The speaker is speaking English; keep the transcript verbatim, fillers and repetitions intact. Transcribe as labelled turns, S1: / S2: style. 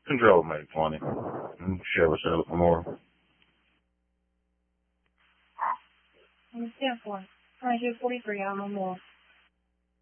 S1: Control make twenty. Mm, Share with Charlotte Memorial.
S2: ten four. twenty-two forty-three, I'm on more.